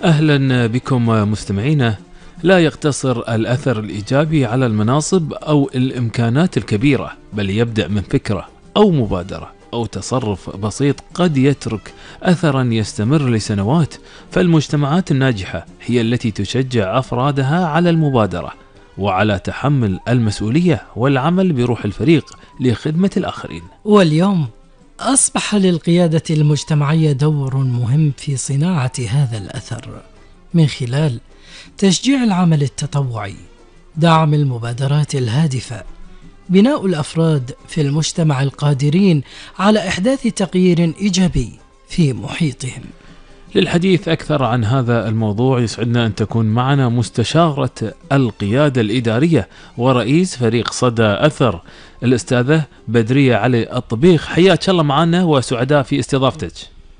أهلا بكم مستمعينا. لا يقتصر الأثر الإيجابي على المناصب أو الإمكانات الكبيرة، بل يبدأ من فكرة أو مبادرة أو تصرف بسيط قد يترك أثرا يستمر لسنوات. فالمجتمعات الناجحة هي التي تشجع أفرادها على المبادرة وعلى تحمل المسؤولية والعمل بروح الفريق لخدمة الآخرين. واليوم أصبح للقيادة المجتمعية دور مهم في صناعة هذا الأثر من خلال تشجيع العمل التطوعي، دعم المبادرات الهادفة، بناء الأفراد في المجتمع القادرين على إحداث تغيير إيجابي في محيطهم. للحديث أكثر عن هذا الموضوع يسعدنا أن تكون معنا مستشارة القيادة الإدارية ورئيس فريق صدى أثر الأستاذة بدرية علي الطبيخ. حياك الله معنا وسعداء في استضافتك.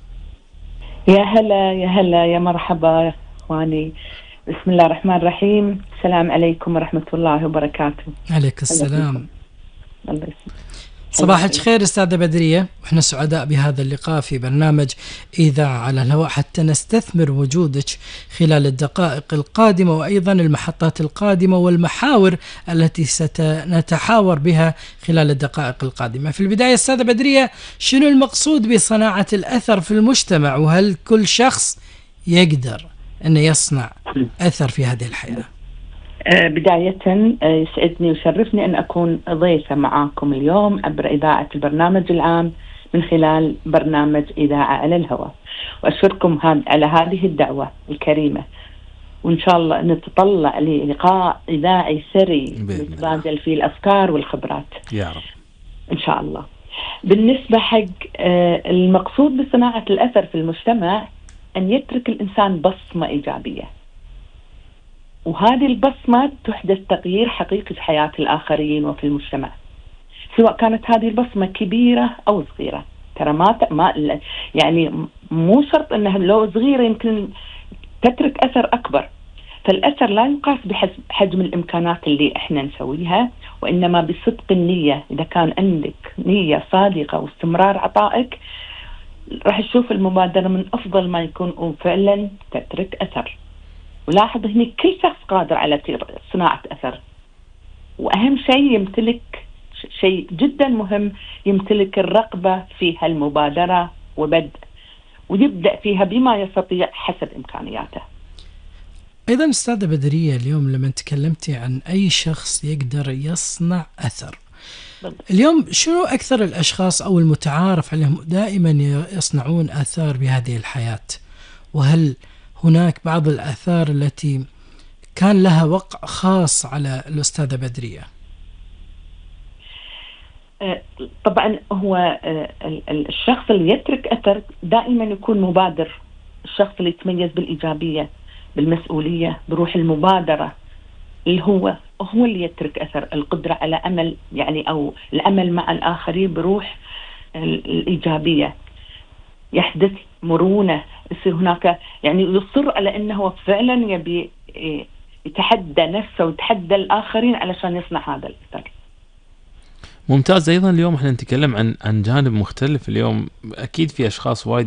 يا هلا يا هلا يا مرحبا يا إخواني. بسم الله الرحمن الرحيم. السلام عليكم ورحمة الله وبركاته. عليك السلام. الله يسلمك. صباحك خير أستاذة بدرية، وإحنا سعداء بهذا اللقاء في برنامج إذاعة على الهواء حتى نستثمر وجودك خلال الدقائق القادمة وأيضا المحطات القادمة والمحاور التي سنتحاور بها خلال الدقائق القادمة. في البداية أستاذة بدرية، شنو المقصود بصناعة الأثر في المجتمع، وهل كل شخص يقدر أن يصنع أثر في هذه الحياة؟ بداية يسعدني ويشرفني أن أكون ضيفة معاكم اليوم عبر إذاعة البرنامج العام من خلال برنامج إذاعة على الهواء، وأشكركم على هذه الدعوة الكريمة، وإن شاء الله نتطلع للقاء إذاعي سري نتبادل فيه الأفكار والخبرات يا رب إن شاء الله. بالنسبة حق المقصود بصناعة الأثر في المجتمع أن يترك الإنسان بصمة إيجابية، وهذه البصمة تحدث تغيير حقيقي في حياة الآخرين وفي المجتمع، سواء كانت هذه البصمة كبيرة أو صغيرة. ترى ما يعني مو شرط أنها لو صغيرة يمكن تترك أثر أكبر. فالأثر لا يقاس بحجم الإمكانات اللي إحنا نسويها، وإنما بصدق النية. إذا كان عندك نية صادقة واستمرار عطائك راح تشوف المبادرة من أفضل ما يكون وفعلا تترك أثر. ولاحظ هنا كل شخص قادر على صناعة أثر، وأهم شيء يمتلك شيء جدا مهم، يمتلك الرغبة في هالمبادرة ويبدأ فيها بما يستطيع حسب إمكانياته. أيضا أستاذة بدرية، اليوم لما تكلمتي عن أي شخص يقدر يصنع أثر، اليوم شنو أكثر الأشخاص أو المتعارف عليهم دائما يصنعون آثار بهذه الحياة؟ وهل هناك بعض الآثار التي كان لها وقع خاص على الأستاذة بدرية؟ طبعا هو الشخص اللي يترك أثر دائما يكون مبادر، الشخص اللي يتميز بالإيجابية بالمسؤولية بروح المبادرة، اللي هو اللي يترك أثر، القدرة على أمل يعني أو الأمل مع الآخرين بروح الإيجابية، يحدث مرونة، يصير هناك يعني يصر على أنه فعلا يبي يتحدى نفسه ويتحدى الآخرين علشان يصنع هذا الأثر. ممتاز. أيضا اليوم احنا نتكلم عن جانب مختلف. اليوم أكيد في أشخاص وايد